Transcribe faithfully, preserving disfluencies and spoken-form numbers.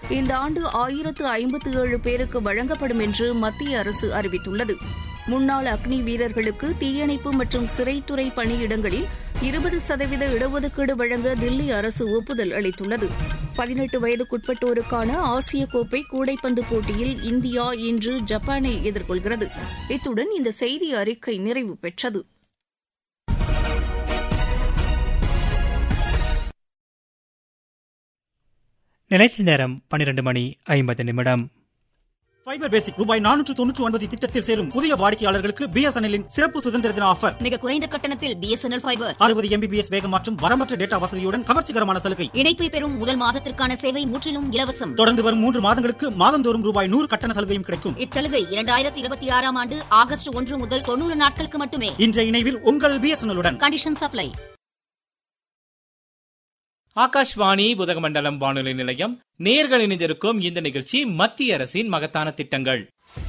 இந்த ஆண்டு ஆயிரத்து ஐம்பத்து ஏழு பேருக்கு வழங்கப்படும் என்று மத்திய அரசு அறிவித்துள்ளது. முன்னாள் அக்னி வீரர்களுக்கு தீயணைப்பு மற்றும் சிறைத்துறை பணியிடங்களில் இருபது சதவீத இடஒதுக்கீடு வழங்க தில்லி அரசு ஒப்புதல் அளித்துள்ளது. பதினெட்டு வயதுக்குட்பட்டோருக்கான ஆசிய கோப்பை கூடைப்பந்து போட்டியில் இந்தியா இன்று ஜப்பானை எதிர்கொள்கிறது. இத்துடன் இந்த செய்தி அறிக்கை நிறைவு பெற்றது. நிலைத்த நேரம் பன்னிரண்டு மணி ஐம்பது நிமிடம். ஃபைபர் பேசிக் ரூபாய் நானூற்று தொன்னூற்று ஒன்பது திட்டத்தில் சேரும் புதிய வாடிக்கையாளர்களுக்கு பிஎஸ்என்எல்லின் சிறப்பு சுதந்திர தின ஆஃபர். மிக குறைந்த கட்டணத்தில் பிஎஸ்என்எல் ஃபைபர் அறுபது எம்பிபிஎஸ் வேகம் மற்றும் வரம்பற்ற டேட்டா வசதியுடன் கவர்ச்சிகரமான சலுகை. இணைப்பை பெறும் முதல் மாதத்திற்கான சேவை முற்றிலும் இலவசம். தொடர்ந்து வரும் மூன்று மாதங்களுக்கு மாதந்தோறும் ரூபாய் நூறு கட்டண சலுகையும் கிடைக்கும். இச்சலுகை இரண்டாயிரத்தி இருபத்தி ஆறாம் ஆண்டு ஆகஸ்ட் ஒன்று முதல் தொண்ணூறு நாட்களுக்கு மட்டுமே. இன்றைய இணைவில் உங்கள் பிஎஸ்என்எல்லுடன். Condition supply. ஆகாஷ்வாணி உதகமண்டலம் வானொலி நிலையம் நேயர்கள் இணைந்திருக்கும் இந்த நிகழ்ச்சி மத்திய அரசின் மகத்தான திட்டங்கள்.